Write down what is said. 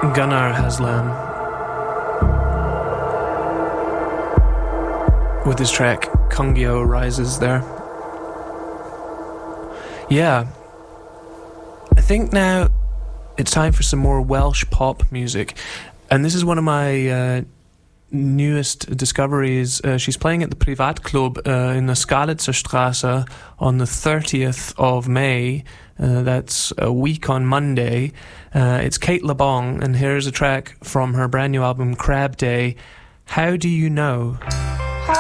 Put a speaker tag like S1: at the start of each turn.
S1: Gunnar Haslam with his track Kungyo Rises there. Yeah, I think now it's time for some more Welsh pop music, and this is one of my newest discoveries. She's playing at the Privatclub in the Skalitzer Straße on the 30th of May. That's a week on Monday. It's Kate LeBong, and here's a track from her brand new album Crab Day, How Do You Know?